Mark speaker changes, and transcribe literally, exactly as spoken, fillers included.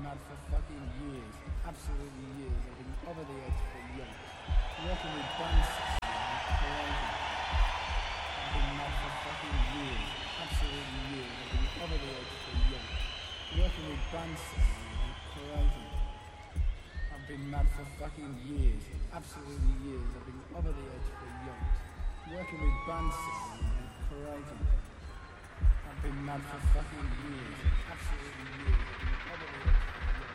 Speaker 1: mad for fucking years, absolutely years. I've been over the edge for years. Working with bands, crazy. I've been mad for fucking years, absolutely years. I've been over the edge for years. Working with bands, crazy. I've been mad for fucking years, absolutely years. I've been over the edge for years. Working with bands, crazy. I've been mad for fucking years, absolutely years. I've been over the edge for years.